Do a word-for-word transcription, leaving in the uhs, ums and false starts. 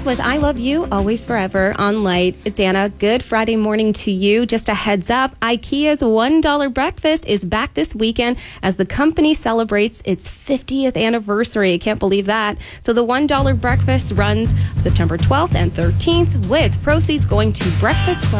Chris with I Love You, Always Forever on Light. It's Anna. Good Friday morning to you. Just a heads up, IKEA's one dollar breakfast is back this weekend as the company celebrates its fiftieth anniversary. I can't believe that. So the one dollar breakfast runs September twelfth and thirteenth with proceeds going to Breakfast Club